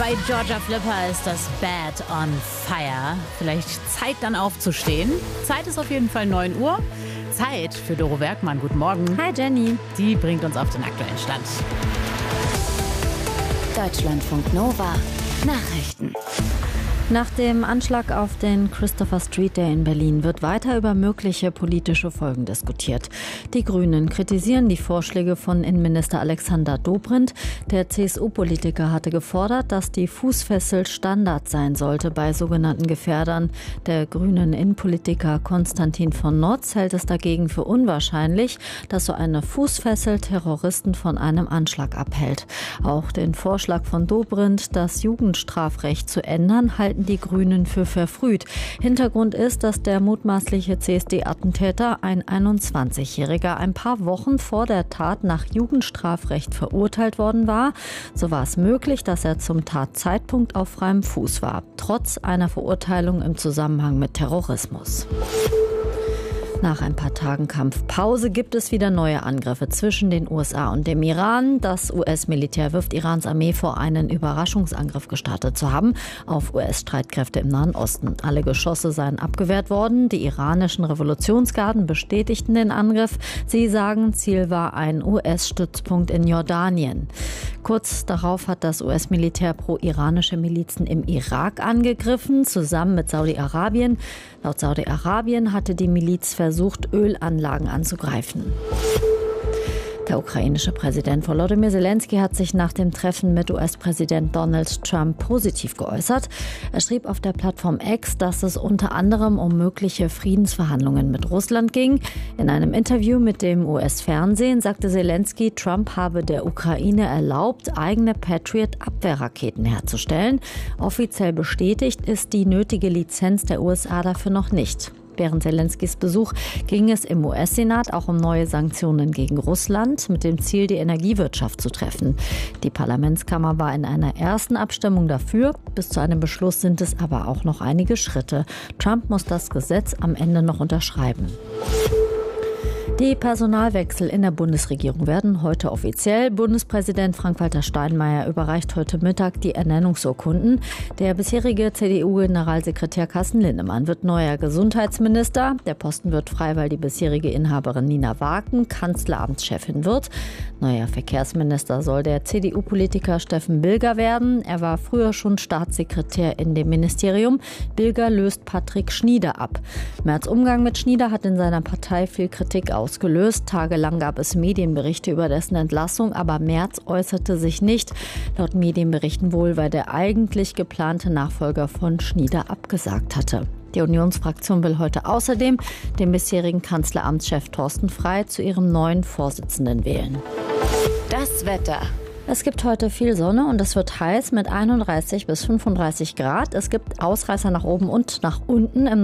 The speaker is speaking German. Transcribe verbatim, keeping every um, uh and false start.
Bei Georgia Flipper ist das Bad on Fire. Vielleicht Zeit dann aufzustehen. Zeit ist auf jeden Fall neun Uhr. Zeit für Doro Werkmann. Guten Morgen. Hi Jenny. Die bringt uns auf den aktuellen Stand. Deutschlandfunk Nova. Nachrichten. Nach dem Anschlag auf den Christopher Street Day in Berlin wird weiter über mögliche politische Folgen diskutiert. Die Grünen kritisieren die Vorschläge von Innenminister Alexander Dobrindt. Der C S U-Politiker hatte gefordert, dass die Fußfessel Standard sein sollte bei sogenannten Gefährdern. Der grünen Innenpolitiker Konstantin von Notz hält es dagegen für unwahrscheinlich, dass so eine Fußfessel Terroristen von einem Anschlag abhält. Auch den Vorschlag von Dobrindt, das Jugendstrafrecht zu ändern, halten die Grünen für verfrüht. Hintergrund ist, dass der mutmaßliche C S D-Attentäter, ein einundzwanzigjähriger, ein paar Wochen vor der Tat nach Jugendstrafrecht verurteilt worden war. So war es möglich, dass er zum Tatzeitpunkt auf freiem Fuß war, trotz einer Verurteilung im Zusammenhang mit Terrorismus. Nach ein paar Tagen Kampfpause gibt es wieder neue Angriffe zwischen den U S A und dem Iran. Das U S-Militär wirft Irans Armee vor, einen Überraschungsangriff gestartet zu haben auf U S-Streitkräfte im Nahen Osten. Alle Geschosse seien abgewehrt worden. Die iranischen Revolutionsgarden bestätigten den Angriff. Sie sagen, Ziel war ein U S-Stützpunkt in Jordanien. Kurz darauf hat das U S-Militär pro-iranische Milizen im Irak angegriffen, zusammen mit Saudi-Arabien. Laut Saudi-Arabien hatte die Miliz versucht, Ölanlagen anzugreifen. Der ukrainische Präsident Volodymyr Zelensky hat sich nach dem Treffen mit U S-Präsident Donald Trump positiv geäußert. Er schrieb auf der Plattform X, dass es unter anderem um mögliche Friedensverhandlungen mit Russland ging. In einem Interview mit dem U S-Fernsehen sagte Zelensky, Trump habe der Ukraine erlaubt, eigene Patriot-Abwehrraketen herzustellen. Offiziell bestätigt ist die nötige Lizenz der U S A dafür noch nicht. Während Zelenskys Besuch ging es im U S-Senat auch um neue Sanktionen gegen Russland mit dem Ziel, die Energiewirtschaft zu treffen. Die Parlamentskammer war in einer ersten Abstimmung dafür. Bis zu einem Beschluss sind es aber auch noch einige Schritte. Trump muss das Gesetz am Ende noch unterschreiben. Die Personalwechsel in der Bundesregierung werden heute offiziell. Bundespräsident Frank-Walter Steinmeier überreicht heute Mittag die Ernennungsurkunden. Der bisherige C D U-Generalsekretär Carsten Linnemann wird neuer Gesundheitsminister. Der Posten wird frei, weil die bisherige Inhaberin Nina Waken Kanzleramtschefin wird. Neuer Verkehrsminister soll der C D U-Politiker Steffen Bilger werden. Er war früher schon Staatssekretär in dem Ministerium. Bilger löst Patrick Schnieder ab. Merz' Umgang mit Schnieder hat in seiner Partei viel Kritik ausgelöst. Tagelang gab es Medienberichte über dessen Entlassung, aber Merz äußerte sich nicht. Laut Medienberichten wohl, weil der eigentlich geplante Nachfolger von Schnieder abgesagt hatte. Die Unionsfraktion will heute außerdem den bisherigen Kanzleramtschef Thorsten Frey zu ihrem neuen Vorsitzenden wählen. Das Wetter. Es gibt heute viel Sonne und es wird heiß mit einunddreißig bis fünfunddreißig Grad. Es gibt Ausreißer nach oben und nach unten. Im